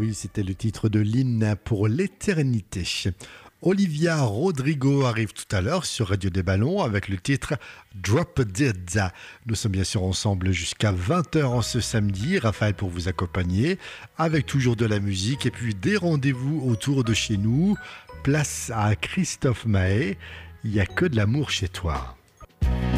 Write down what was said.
oui, c'était le titre de l'hymne pour l'éternité. Olivia Rodrigo arrive tout à l'heure sur Radio des Ballons avec le titre Drop Dead. Nous sommes bien sûr ensemble jusqu'à 20h en ce samedi. Raphaël pour vous accompagner avec toujours de la musique et puis des rendez-vous autour de chez nous. Place à Christophe Mahé. Il n'y a que de l'amour chez toi.